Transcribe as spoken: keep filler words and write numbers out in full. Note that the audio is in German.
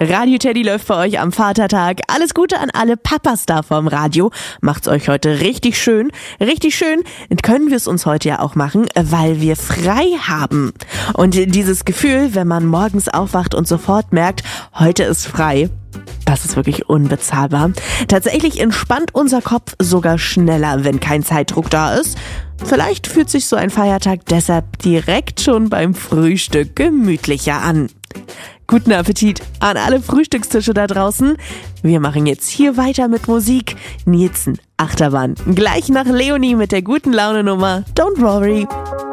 Radio Teddy läuft bei euch am Vatertag. Alles Gute an alle Papas da vorm Radio. Macht's euch heute richtig schön. Richtig schön können wir es uns heute ja auch machen, weil wir frei haben. Und dieses Gefühl, wenn man morgens aufwacht und sofort merkt, heute ist frei, das ist wirklich unbezahlbar. Tatsächlich entspannt unser Kopf sogar schneller, wenn kein Zeitdruck da ist. Vielleicht fühlt sich so ein Feiertag deshalb direkt schon beim Frühstück gemütlicher an. Guten Appetit an alle Frühstückstische da draußen. Wir machen jetzt hier weiter mit Musik. Nielsen, Achterbahn. Gleich nach Leonie mit der guten Laune-Nummer Don't Worry.